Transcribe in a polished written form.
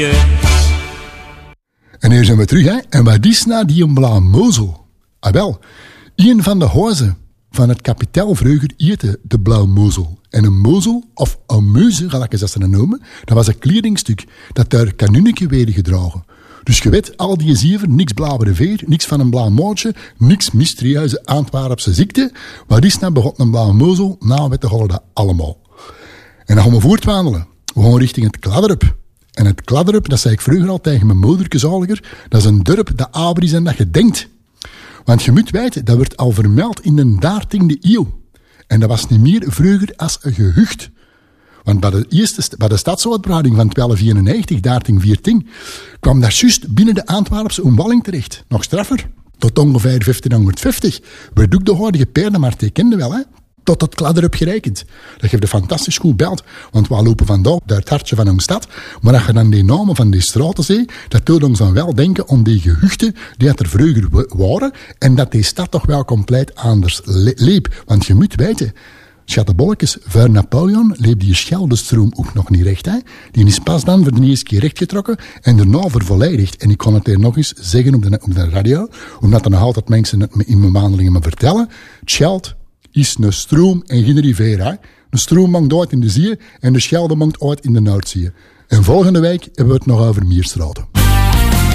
En hier zijn we terug, hè. En wat is nou die een Blauwmozel? Ah wel, een van de huizen van het kapitaal vroeger heette de Blauwmozel. En een mozel, of een muze, gelijk ze dat noemen, dat was een kledingstuk dat daar kanunniken werden gedragen. Dus je weet, al die zeven, niks blauwe veer, niks van een blauw mootje, niks mysterieuze Antwerpse ziekte. Wat is nou begot een Blauwmozel? Nou, we weten dat allemaal. En dan gaan we voortwandelen. We gaan richting het Kladderup. En het Kladderup, dat zei ik vroeger al tegen mijn moederke zaliger, dat is een dorp dat ouder is dan dat je denkt. Want je moet weten, dat werd al vermeld in de 13e eeuw. En dat was niet meer vroeger als een gehucht. Want bij de stadsuitbreiding van 1291, 1314, kwam dat juist binnen de Antwerpse omwalling terecht. Nog straffer. Tot ongeveer 1550 werd ook de huidige Peerdemarkt, je kende wel, hè? Tot het Kladderup gerekend. Dat geeft een fantastisch goed beeld. Want we lopen vandaag door het hartje van onze stad. Maar als je dan die namen van die straten ziet, dat doet ons dan wel denken aan die gehuchten die er vroeger waren. En dat die stad toch wel compleet anders liep. Want je moet weten, schattebolletjes, voor Napoleon leep die Scheldestroom ook nog niet recht. Hè? Die is pas dan voor de eerste keer rechtgetrokken en daarna vervolledigd. En ik kon het hier nog eens zeggen op de radio, omdat er nog altijd mensen het me in mijn wandelingen me vertellen. Scheld is een stroom en geen rivier. Hè? Een stroom mangt uit in de zee en de Schelde mangt uit in de Noordzee. En volgende week hebben we het nog over Meerstraten.